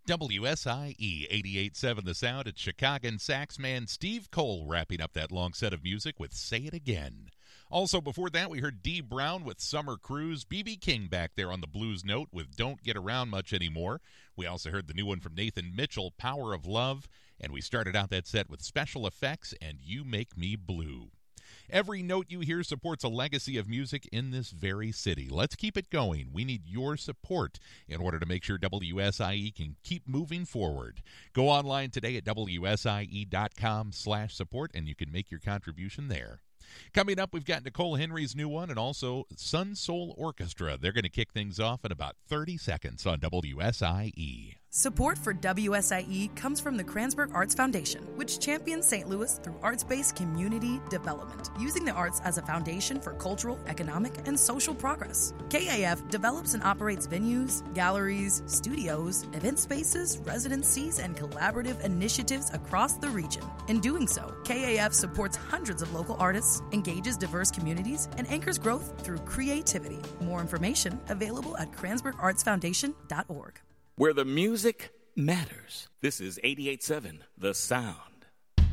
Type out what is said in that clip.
WSIE 88.7 The Sound. It's Chicago sax man Steve Cole wrapping up that long set of music with Say It Again. Also, before that, we heard Dee Brown with Summer Cruise, B.B. King back there on the blues note with Don't Get Around Much Anymore. We also heard the new one from Nathan Mitchell, Power of Love, and we started out that set with Special Effects and You Make Me Blue. Every note you hear supports a legacy of music in this very city. Let's keep it going. We need your support in order to make sure WSIE can keep moving forward. Go online today at WSIE.com/support, and you can make your contribution there. Coming up, we've got Nicole Henry's new one and also Sun Soul Orchestra. They're going to kick things off in about 30 seconds on WSIE. Support for WSIE comes from the Kranzberg Arts Foundation, which champions St. Louis through arts-based community development, using the arts as a foundation for cultural, economic, and social progress. KAF develops and operates venues, galleries, studios, event spaces, residencies, and collaborative initiatives across the region. In doing so, KAF supports hundreds of local artists, engages diverse communities, and anchors growth through creativity. More information available at KranzbergArtsFoundation.org. Where the music matters. This is 88.7 The Sound.